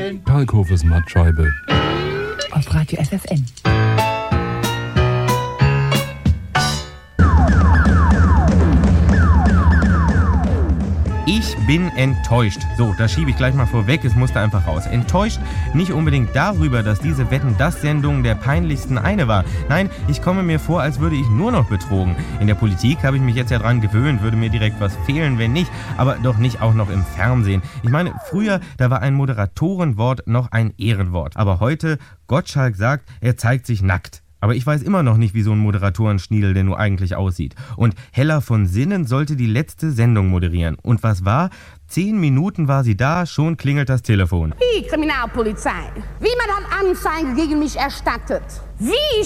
Kalkhofes Mattscheibe. Auf Radio FFN. Ich bin enttäuscht. So, das schiebe ich gleich mal vorweg, es musste einfach raus. Enttäuscht nicht unbedingt darüber, dass diese Wetten-dass-Sendung der peinlichsten eine war. Nein, ich komme mir vor, als würde ich nur noch betrogen. In der Politik habe ich mich jetzt ja dran gewöhnt, würde mir direkt was fehlen, wenn nicht. Aber doch nicht auch noch im Fernsehen. Ich meine, früher, da war ein Moderatorenwort noch ein Ehrenwort. Aber heute, Gottschalk sagt, er zeigt sich nackt. Aber ich weiß immer noch nicht, wie so ein Moderatorenschniedel denn nur eigentlich aussieht. Und Hella von Sinnen sollte die letzte Sendung moderieren. Und was war? 10 Minuten war sie da, schon klingelt das Telefon. Wie Kriminalpolizei? Wie man dann Anzeige gegen mich erstattet? Wie